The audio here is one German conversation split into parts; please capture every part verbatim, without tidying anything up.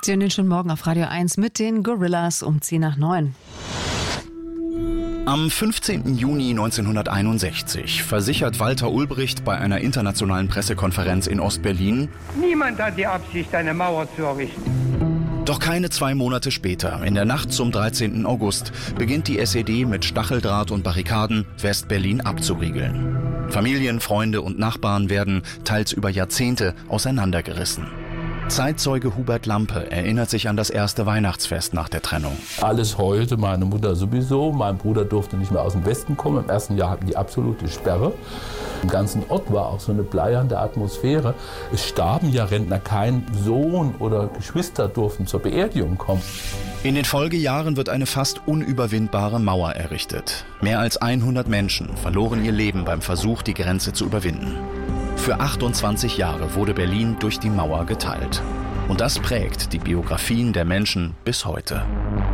Sie hören den schönen Morgen auf Radio eins mit den Gorillas um zehn nach neun. Am fünfzehnten Juni neunzehnhunderteinundsechzig versichert Walter Ulbricht bei einer internationalen Pressekonferenz in Ostberlin: Niemand hat die Absicht, eine Mauer zu errichten. Doch keine zwei Monate später, in der Nacht zum dreizehnten August, beginnt die S E D mit Stacheldraht und Barrikaden West-Berlin abzuriegeln. Familien, Freunde und Nachbarn werden teils über Jahrzehnte auseinandergerissen. Zeitzeuge Hubert Lampe erinnert sich an das erste Weihnachtsfest nach der Trennung. Alles heulte, meine Mutter sowieso. Mein Bruder durfte nicht mehr aus dem Westen kommen. Im ersten Jahr hatten die absolute Sperre. Im ganzen Ort war auch so eine bleiernde Atmosphäre. Es starben ja Rentner. Kein Sohn oder Geschwister durften zur Beerdigung kommen. In den Folgejahren wird eine fast unüberwindbare Mauer errichtet. Mehr als hundert Menschen verloren ihr Leben beim Versuch, die Grenze zu überwinden. Für achtundzwanzig Jahre wurde Berlin durch die Mauer geteilt. Und das prägt die Biografien der Menschen bis heute.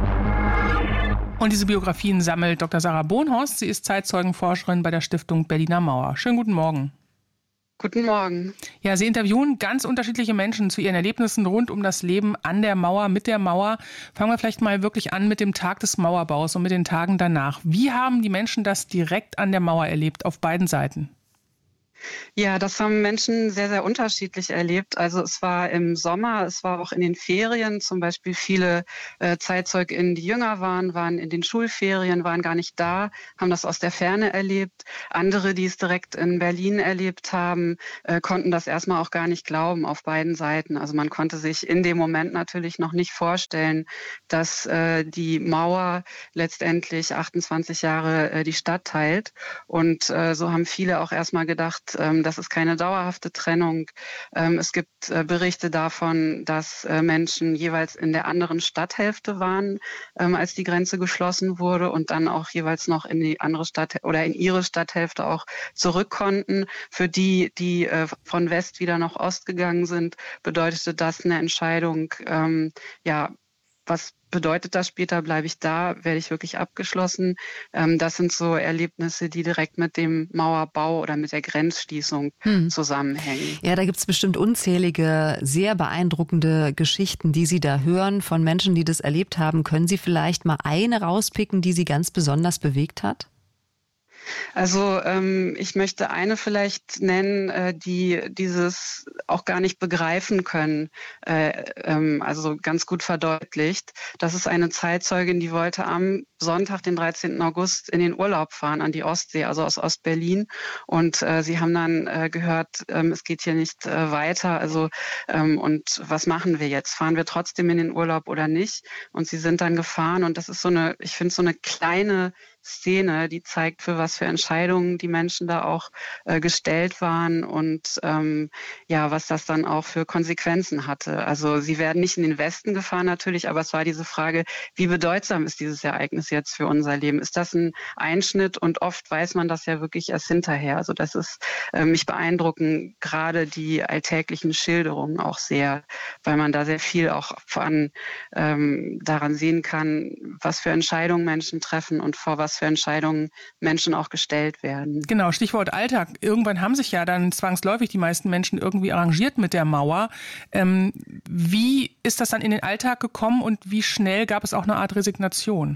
Und diese Biografien sammelt Doktor Sarah Bohnhorst. Sie ist Zeitzeugenforscherin bei der Stiftung Berliner Mauer. Schönen guten Morgen. Guten Morgen. Ja, Sie interviewen ganz unterschiedliche Menschen zu ihren Erlebnissen rund um das Leben an der Mauer, mit der Mauer. Fangen wir vielleicht mal wirklich an mit dem Tag des Mauerbaus und mit den Tagen danach. Wie haben die Menschen das direkt an der Mauer erlebt, auf beiden Seiten? Ja, das haben Menschen sehr, sehr unterschiedlich erlebt. Also es war im Sommer, es war auch in den Ferien. Zum Beispiel viele äh, ZeitzeugInnen, die jünger waren, waren in den Schulferien, waren gar nicht da, haben das aus der Ferne erlebt. Andere, die es direkt in Berlin erlebt haben, äh, konnten das erstmal auch gar nicht glauben auf beiden Seiten. Also man konnte sich in dem Moment natürlich noch nicht vorstellen, dass äh, die Mauer letztendlich achtundzwanzig Jahre äh, die Stadt teilt. Und äh, so haben viele auch erstmal gedacht, das ist keine dauerhafte Trennung. Es gibt Berichte davon, dass Menschen jeweils in der anderen Stadthälfte waren, als die Grenze geschlossen wurde und dann auch jeweils noch in die andere Stadt oder in ihre Stadthälfte auch zurück konnten. Für die, die von West wieder nach Ost gegangen sind, bedeutete das eine Entscheidung, ja, was bedeutet das später, bleibe ich da, werde ich wirklich abgeschlossen? Ähm, das sind so Erlebnisse, die direkt mit dem Mauerbau oder mit der Grenzschließung hm. zusammenhängen. Ja, da gibt es bestimmt unzählige, sehr beeindruckende Geschichten, die Sie da hören von Menschen, die das erlebt haben. Können Sie vielleicht mal eine rauspicken, die Sie ganz besonders bewegt hat? Also ähm, ich möchte eine vielleicht nennen, äh, die dieses auch gar nicht begreifen können, äh, ähm, also ganz gut verdeutlicht. Das ist eine Zeitzeugin, die wollte am Sonntag, den dreizehnten August, in den Urlaub fahren an die Ostsee, also aus Ostberlin. Und äh, sie haben dann äh, gehört, ähm, es geht hier nicht äh, weiter. Also ähm, und was machen wir jetzt? Fahren wir trotzdem in den Urlaub oder nicht? Und sie sind dann gefahren und das ist so eine, ich finde so eine kleine Szene, die zeigt, für was für Entscheidungen die Menschen da auch äh, gestellt waren und ähm, ja, was das dann auch für Konsequenzen hatte. Also sie werden nicht in den Westen gefahren natürlich, aber es war diese Frage, wie bedeutsam ist dieses Ereignis jetzt für unser Leben? Ist das ein Einschnitt? Und oft weiß man das ja wirklich erst hinterher. Also das ist, äh, mich beeindrucken gerade die alltäglichen Schilderungen auch sehr, weil man da sehr viel auch von, ähm, daran sehen kann, was für Entscheidungen Menschen treffen und vor was für Entscheidungen Menschen auch gestellt werden. Genau, Stichwort Alltag. Irgendwann haben sich ja dann zwangsläufig die meisten Menschen irgendwie arrangiert mit der Mauer. Ähm, wie ist das dann in den Alltag gekommen und wie schnell gab es auch eine Art Resignation?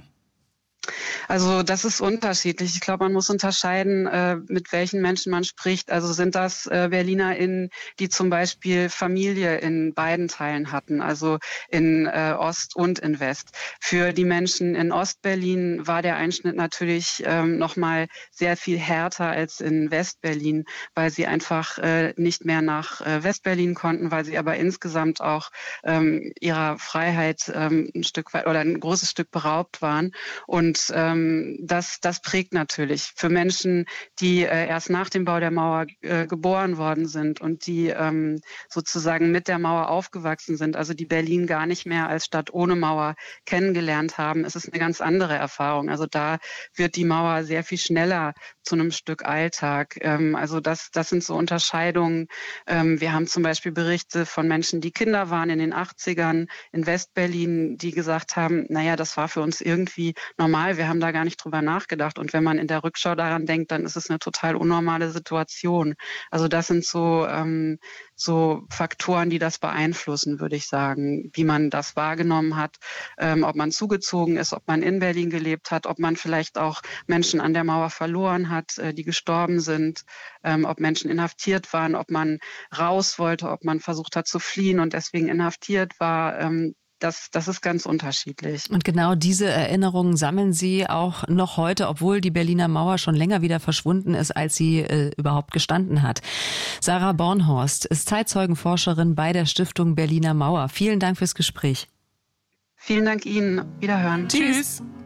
Also das ist unterschiedlich. Ich glaube, man muss unterscheiden, äh, mit welchen Menschen man spricht. Also sind das äh, BerlinerInnen, die zum Beispiel Familie in beiden Teilen hatten, also in äh, Ost und in West. Für die Menschen in Ostberlin war der Einschnitt natürlich ähm, nochmal sehr viel härter als in Westberlin, weil sie einfach äh, nicht mehr nach äh, Westberlin konnten, weil sie aber insgesamt auch ähm, ihrer Freiheit ähm, ein Stück weit oder ein großes Stück beraubt waren. Und ähm, das, das prägt natürlich für Menschen, die äh, erst nach dem Bau der Mauer äh, geboren worden sind und die ähm, sozusagen mit der Mauer aufgewachsen sind, also die Berlin gar nicht mehr als Stadt ohne Mauer kennengelernt haben. Es ist eine ganz andere Erfahrung. Also da wird die Mauer sehr viel schneller zu einem Stück Alltag. Ähm, also das, das sind so Unterscheidungen. Ähm, wir haben zum Beispiel Berichte von Menschen, die Kinder waren in den achtzigern in Westberlin, die gesagt haben, naja, das war für uns irgendwie normal, normal, wir haben da gar nicht drüber nachgedacht. Und wenn man in der Rückschau daran denkt, dann ist es eine total unnormale Situation. Also das sind so, ähm, so Faktoren, die das beeinflussen, würde ich sagen, wie man das wahrgenommen hat, ähm, ob man zugezogen ist, ob man in Berlin gelebt hat, ob man vielleicht auch Menschen an der Mauer verloren hat, äh, die gestorben sind, ähm, ob Menschen inhaftiert waren, ob man raus wollte, ob man versucht hat zu fliehen und deswegen inhaftiert war. Ähm, Das, das ist ganz unterschiedlich. Und genau diese Erinnerungen sammeln Sie auch noch heute, obwohl die Berliner Mauer schon länger wieder verschwunden ist, als sie äh, überhaupt gestanden hat. Sarah Bornhorst ist Zeitzeugenforscherin bei der Stiftung Berliner Mauer. Vielen Dank fürs Gespräch. Vielen Dank Ihnen. Wiederhören. Tschüss.